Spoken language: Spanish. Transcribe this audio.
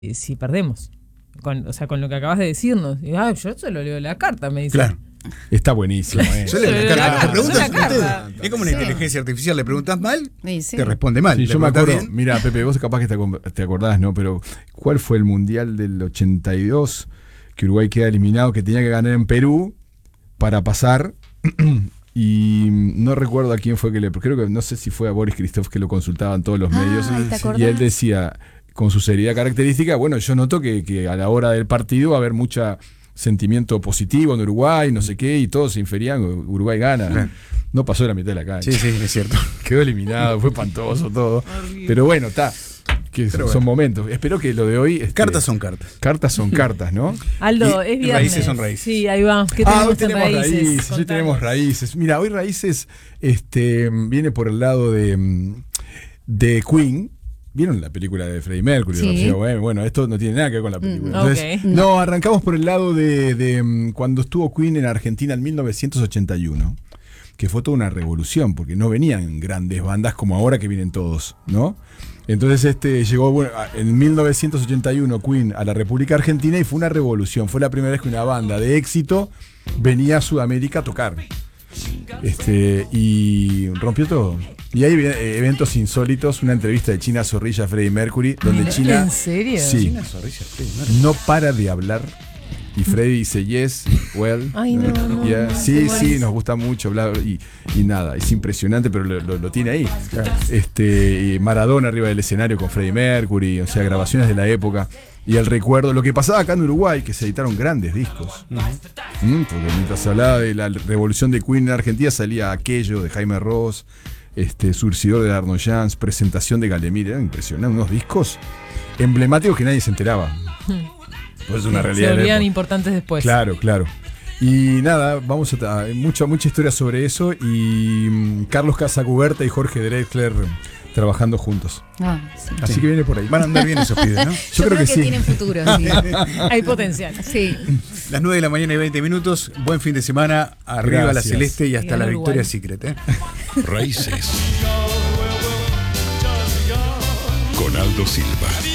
si perdemos. O sea, con lo que acabas de decirnos. Y, yo solo leo la carta, me dice. Claro. Está buenísimo. Yo leo la carta. La Preguntas carta. usted. Es como una inteligencia artificial. Le preguntas mal, Sí. te responde mal. Sí, Le yo me preguntas acuerdo, bien. mira, Pepe, vos capaz que te acordás, ¿no? Pero ¿cuál fue el mundial del 82 que Uruguay queda eliminado, que tenía que ganar en Perú para pasar? Y no recuerdo a quién fue creo que no sé si fue a Boris Christoph, que lo consultaban todos los medios. ¿te acordás? Y él decía, con su seriedad característica, bueno, yo noto que a la hora del partido va a haber mucha sentimiento positivo en Uruguay, no sé qué, y todos se inferían, Uruguay gana. No pasó de la mitad de la cancha. Sí, es cierto. Quedó eliminado, fue espantoso todo. Pero bueno, está. Son momentos. Espero que lo de hoy. Cartas son cartas. Cartas son cartas, ¿no? Aldo, Y es viernes. raíces son raíces. Sí, ahí va. ¿Qué Hoy tenemos en raíces? Hoy Contanos. tenemos raíces. Mira, hoy raíces viene por el lado de Queen. ¿Vieron la película de Freddie Mercury? Sí. Bueno, esto no tiene nada que ver con la película. Entonces, Ok. no, arrancamos por el lado de cuando estuvo Queen en Argentina en 1981, que fue toda una revolución, porque no venían grandes bandas como ahora que vienen todos, ¿no? Entonces llegó en 1981 Queen a la República Argentina y fue una revolución. Fue la primera vez que una banda de éxito venía a Sudamérica a tocar. Y rompió todo. Y hay eventos insólitos, una entrevista de China Zorrilla a Freddie Mercury, donde China... ¿En serio? Sí, no para de hablar. Y Freddie dice, yes, well. Ay, no. Yeah. Sí, nos gusta mucho hablar. Y nada, es impresionante, pero lo tiene ahí. Y Maradona arriba del escenario con Freddie Mercury, o sea, grabaciones de la época. Y el recuerdo, lo que pasaba acá en Uruguay, que se editaron grandes discos. Porque mientras se hablaba de la revolución de Queen en Argentina, salía Aquello de Jaime Ross, Surcidor de Arno Jans, Presentación de Galemir. Eran impresionantes, unos discos emblemáticos que nadie se enteraba. Pues es una realidad. Se volvían importantes después. Claro. Y nada, vamos a mucha historia sobre eso. Y Carlos Casacuberta y Jorge Drexler trabajando juntos. Sí. Así que viene por ahí. Van a andar bien esos pibes, ¿no? Yo creo que sí. tienen futuro, sí. Hay potencial. Sí. Las 9 de la mañana y 20 minutos. Buen fin de semana. Arriba Gracias. la Celeste y hasta Bien, la Uruguay. Victoria Secret. Raíces. Con Aldo Silva.